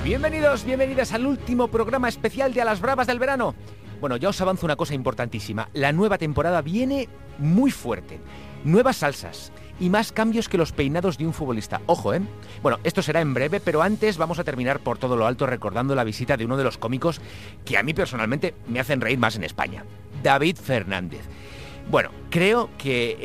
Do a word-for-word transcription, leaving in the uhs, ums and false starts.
Bienvenidos, bienvenidas al último programa especial de A las Bravas del Verano. Bueno, ya os avanzo una cosa importantísima. La nueva temporada viene muy fuerte. Nuevas salsas y más cambios que los peinados de un futbolista. Ojo, ¿eh? Bueno, esto será en breve, pero antes vamos a terminar por todo lo alto recordando la visita de uno de los cómicos que a mí personalmente me hacen reír más en España, David Fernández. Bueno, creo que